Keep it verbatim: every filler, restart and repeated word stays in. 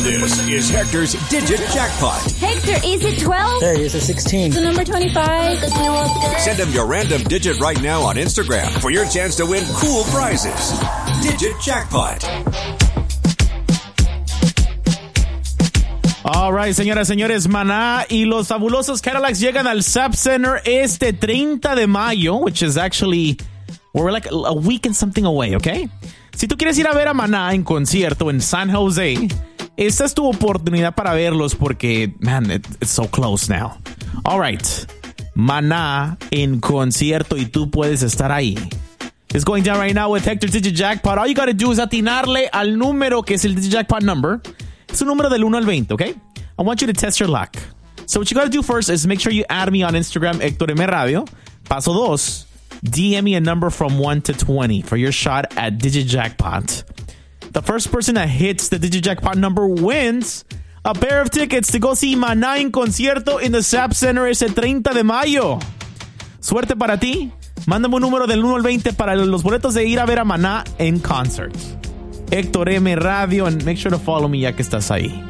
This is Hector's Digit Jackpot. Hector, is it twelve? Hey, is it sixteen? The number twenty-five? Send him your random digit right now on Instagram for your chance to win cool prizes. Digit Jackpot. All right, señoras, señores, Maná y los fabulosos Cadillacs llegan al Zap Center este treinta de mayo, which is actually, we're like a week and something away, okay? Si tú quieres ir a ver a Maná en concierto en San Jose, esta es tu oportunidad para verlos porque, man, it, it's so close now. All right, Maná en concierto y tú puedes estar ahí. It's going down right now with Hector's Digit Jackpot. All you gotta do is atinarle al número que es el Digit Jackpot number. Es un número del uno al veinte, okay? I want you to test your luck. So what you gotta do first is make sure you add me on Instagram, Hector M Radio. Paso dos, D M me a number from one to twenty for your shot at Digit Jackpot. The first person that hits the Digit Jackpot number wins a pair of tickets to go see Maná en concierto in the Zap Center ese treinta de mayo. Suerte para ti. Mándame un número del uno al veinte para los boletos de ir a ver a Maná en concert. Hector M Radio, and make sure to follow me ya que estás ahí.